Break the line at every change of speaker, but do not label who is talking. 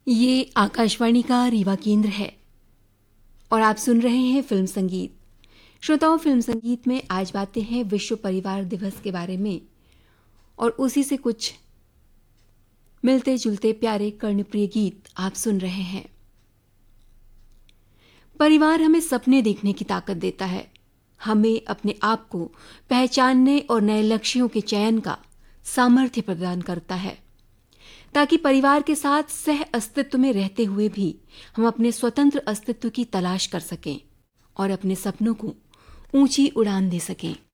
ये आकाशवाणी का रीवा केंद्र है और आप सुन रहे हैं फिल्म संगीत। श्रोताओं, फिल्म संगीत में आज बातें हैं विश्व परिवार दिवस के बारे में और उसी से कुछ मिलते जुलते प्यारे कर्णप्रिय गीत आप सुन रहे हैं। परिवार हमें सपने देखने की ताकत देता है, हमें अपने आप को पहचानने और नए लक्ष्यों के चयन का सामर्थ्य प्रदान करता है, ताकि परिवार के साथ सह अस्तित्व में रहते हुए भी हम अपने स्वतंत्र अस्तित्व की तलाश कर सकें और अपने सपनों को ऊंची उड़ान दे सकें।